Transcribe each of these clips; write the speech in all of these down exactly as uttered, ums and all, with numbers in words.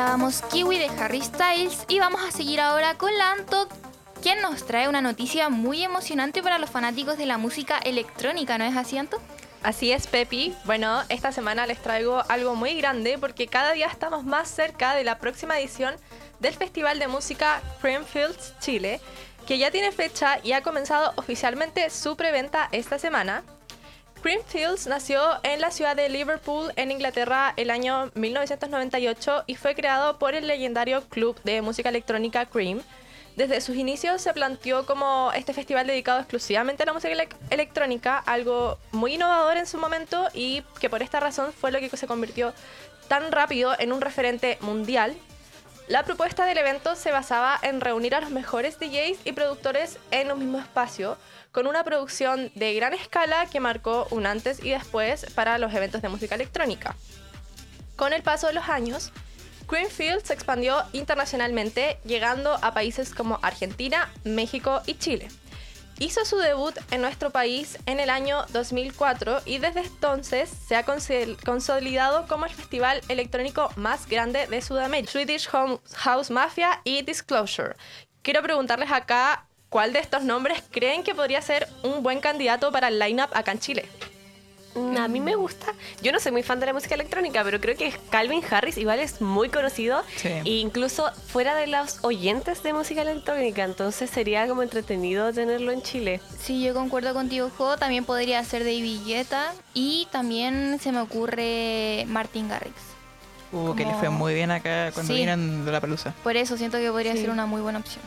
escuchábamos Kiwi de Harry Styles y vamos a seguir ahora con la Anto, quien nos trae una noticia muy emocionante para los fanáticos de la música electrónica, ¿no es así, Anto? Así es, Pepi. Bueno, esta semana les traigo algo muy grande porque cada día estamos más cerca de la próxima edición del Festival de Música Creamfields Chile, que ya tiene fecha y ha comenzado oficialmente su preventa esta semana. Creamfields nació en la ciudad de Liverpool, en Inglaterra, el año mil novecientos noventa y ocho y fue creado por el legendario club de música electrónica Cream. Desde sus inicios se planteó como este festival dedicado exclusivamente a la música ele- electrónica, algo muy innovador en su momento y que por esta razón fue lo que se convirtió tan rápido en un referente mundial. La propuesta del evento se basaba en reunir a los mejores D Js y productores en un mismo espacio, con una producción de gran escala que marcó un antes y después para los eventos de música electrónica. Con el paso de los años, Creamfields se expandió internacionalmente, llegando a países como Argentina, México y Chile. Hizo su debut en nuestro país en el año dos mil cuatro y desde entonces se ha consolidado como el festival electrónico más grande de Sudamérica. Swedish House Mafia y Disclosure. Quiero preguntarles acá, ¿cuál de estos nombres creen que podría ser un buen candidato para el line-up acá en Chile? A mí me gusta, yo no soy muy fan de la música electrónica, pero creo que Calvin Harris igual es muy conocido, Sí. e incluso fuera de los oyentes de música electrónica, entonces sería como entretenido tenerlo en Chile. Sí, yo concuerdo contigo, Jo. También podría ser David Guetta y también se me ocurre Martin Garrix. Uh, que le Como- fue muy bien acá cuando Sí. vino en Lollapalooza. Por eso siento que podría Sí. ser una muy buena opción.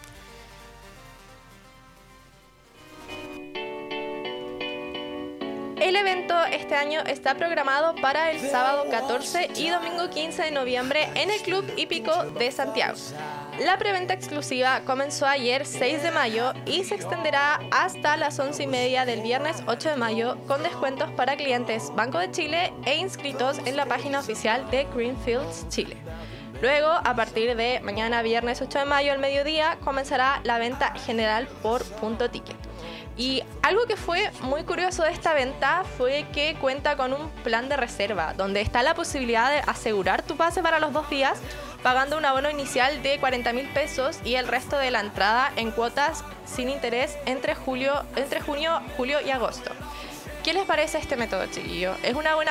El evento este año está programado para el sábado catorce y domingo quince de noviembre en el Club Hípico de Santiago. La preventa exclusiva comenzó ayer seis de mayo y se extenderá hasta las once y media del viernes ocho de mayo con descuentos para clientes Banco de Chile e inscritos en la página oficial de Creamfields Chile. Luego, a partir de mañana viernes ocho de mayo al mediodía, comenzará la venta general por punto ticket. Y algo que fue muy curioso de esta venta fue que cuenta con un plan de reserva, donde está la posibilidad de asegurar tu pase para los dos días, pagando un abono inicial de cuarenta mil pesos y el resto de la entrada en cuotas sin interés entre, julio, entre junio, julio y agosto. ¿Qué les parece este método, chiquillo? ¿Es una buena